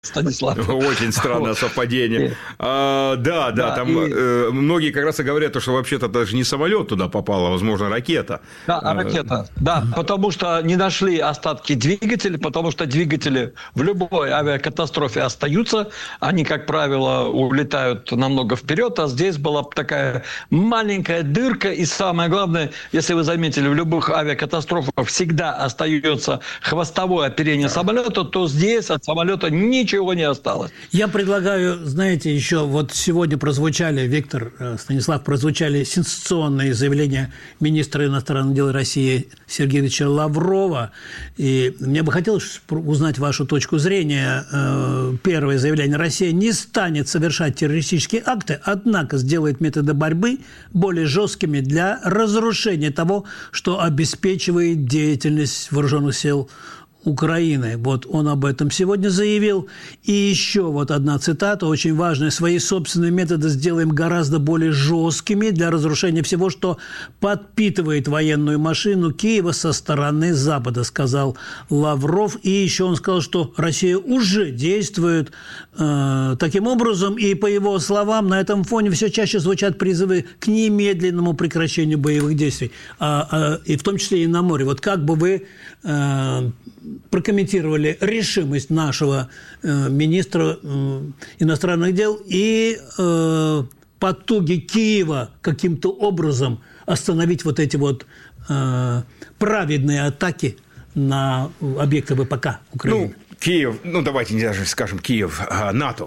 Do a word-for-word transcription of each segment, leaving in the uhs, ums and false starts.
Станислав. Очень странное совпадение. А, да, да, да, там и... э, многие как раз и говорят, что вообще-то даже не самолет туда попал, а, возможно, ракета. Да, а ракета. Да, потому что не нашли остатки двигателей, потому что двигатели в любой авиакатастрофе остаются. Они, как правило, улетают намного вперед, а здесь была такая маленькая дырка. И самое главное, если вы заметили, в любых авиакатастрофах всегда остается хвостовое оперение да. самолета, то здесь от самолета ничего Ничего не осталось. Я предлагаю, знаете, еще вот сегодня прозвучали, Виктор, Станислав, прозвучали сенсационные заявления министра иностранных дел России Сергея Ильича Лаврова. И мне бы хотелось узнать вашу точку зрения. Первое заявление: Россия не станет совершать террористические акты, однако сделает методы борьбы более жесткими для разрушения того, что обеспечивает деятельность вооруженных сил Украины. Вот он об этом сегодня заявил. И еще вот одна цитата, очень важная. «Свои собственные методы сделаем гораздо более жесткими для разрушения всего, что подпитывает военную машину Киева со стороны Запада», сказал Лавров. И еще он сказал, что Россия уже действует э, таким образом. И, по его словам, на этом фоне все чаще звучат призывы к немедленному прекращению боевых действий. А, а, и в том числе и на море. Вот как бы вы э, прокомментировали решимость нашего э, министра э, иностранных дел и э, потуги Киева каким-то образом остановить вот эти вот э, праведные атаки на объекты ВПК Украины? Ну, Киев, ну давайте не даже скажем Киев, а НАТО.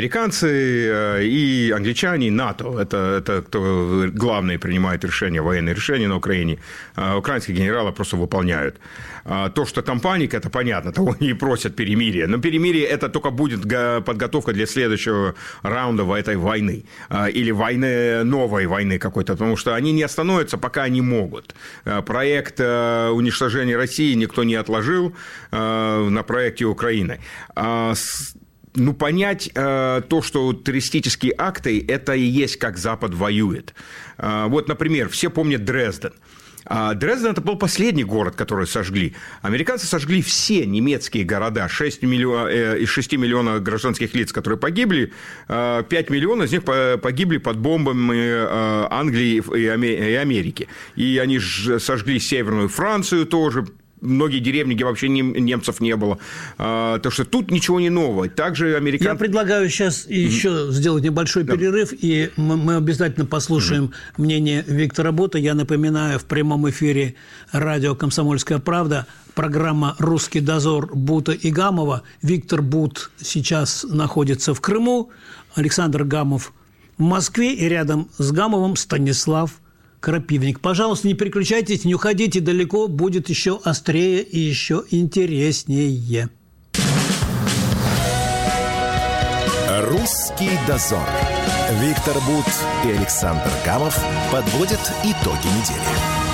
Американцы и англичане, НАТО. Это, это кто главные принимают решения, военные решения на Украине. Украинские генералы просто выполняют. То, что там паника, это понятно, того не просят перемирия. Но перемирие – это только будет подготовка для следующего раунда этой войны. Или войны, новой войны какой-то. Потому что они не остановятся, пока они могут. Проект уничтожения России никто не отложил на проекте Украины. Ну, понять то, что террористические акты – это и есть как Запад воюет. Вот, например, все помнят Дрезден. Дрезден – это был последний город, который сожгли. Американцы сожгли все немецкие города. шесть миллионов, из шести миллионов гражданских лиц, которые погибли, пять миллионов из них погибли под бомбами Англии и Америки. И они сожгли Северную Францию тоже. Многие деревни, где вообще немцев не было. А, так что тут ничего не нового. Также американцы... Я предлагаю сейчас mm-hmm. еще сделать небольшой да. перерыв, и мы, мы обязательно послушаем mm-hmm. мнение Виктора Бута. Я напоминаю, в прямом эфире радио «Комсомольская правда» программа «Русский дозор» Бута и Гамова. Виктор Бут сейчас находится в Крыму, Александр Гамов в Москве, и рядом с Гамовым Станислав Крапивник. Пожалуйста, не переключайтесь, не уходите далеко, будет еще острее и еще интереснее. «Русский дозор». Виктор Бут и Александр Гамов подводят итоги недели.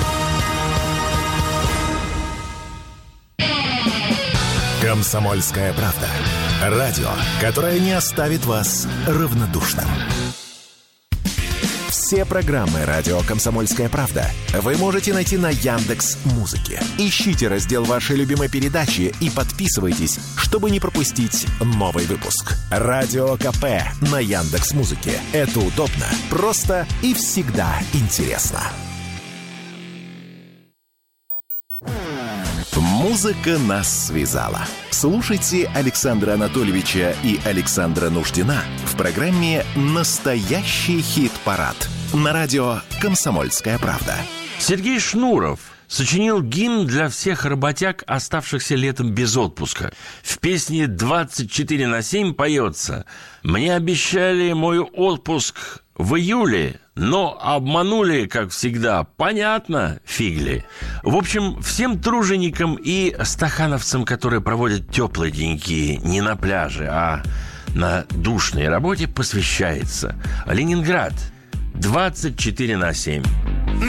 «Комсомольская правда». Радио, которое не оставит вас равнодушным. Все программы «Радио Комсомольская правда» вы можете найти на Яндекс.Музыке. Ищите раздел вашей любимой передачи и подписывайтесь, чтобы не пропустить новый выпуск. Радио КП на Яндекс.Музыке. Это удобно, просто и всегда интересно. Музыка нас связала. Слушайте Александра Анатольевича и Александра Нуждина в программе «Настоящий хит-парад» на радио «Комсомольская правда». Сергей Шнуров сочинил гимн для всех работяг, оставшихся летом без отпуска. В песне двадцать четыре на семь поется: «Мне обещали мой отпуск в июле, но обманули, как всегда. Понятно, фигли». В общем, всем труженикам и стахановцам, которые проводят теплые деньки не на пляже, а на душной работе, посвящается Ленинград. двадцать четыре на семь.